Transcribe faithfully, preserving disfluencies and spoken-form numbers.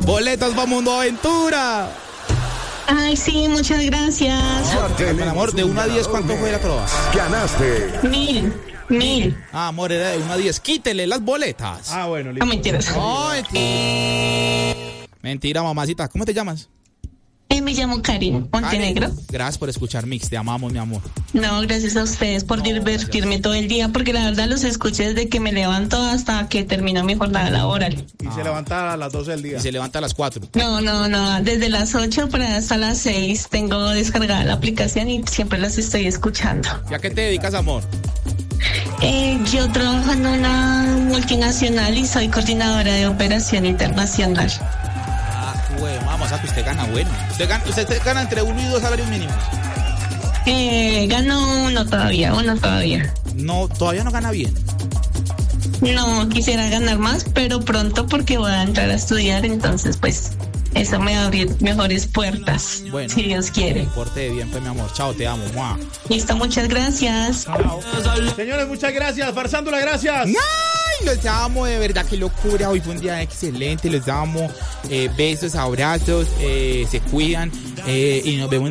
Boletas para Mundo Aventura. Ay, sí, muchas gracias. Mi amor, de uno a diez, ¿cuánto fue la prueba? Ganaste. Mil, mil. Ah, amor, era de uno a diez. Quítele las boletas. Ah, bueno, listo. No, mentiras. No, mentira. Mentira, mamacita. ¿Cómo te llamas? Eh, me llamo Karin Montenegro. Karen, gracias por escuchar Mix. Te amamos, mi amor. No, gracias a ustedes por No, divertirme gracias. todo el día, porque la verdad los escuché desde que me levanto hasta que termino mi jornada laboral. Y se levanta a las doce del día. Y se levanta a las cuatro. No, no, no, desde las ocho para hasta las seis tengo descargada la aplicación y siempre las estoy escuchando. ¿Y a qué te dedicas, amor? Eh, yo trabajo en una multinacional y soy coordinadora de operación internacional. Ah, güey, vamos, a que usted gana bueno. Usted gana, usted gana entre uno y dos salarios mínimos. Eh, gano uno todavía, uno todavía. No, todavía no gana bien. No quisiera ganar más, pero pronto porque voy a entrar a estudiar, entonces pues eso me va a abrir mejores puertas, Bueno, si Dios quiere. Porte bien, pues, mi amor. Chao, te amo. ¡Mua! Listo, muchas gracias. Señores, muchas gracias. Farsándola, gracias. ¡Ay! Los amo, de verdad, qué locura. Hoy fue un día excelente. Los amo. Eh, besos, abrazos. Eh, se cuidan. Eh, y nos vemos.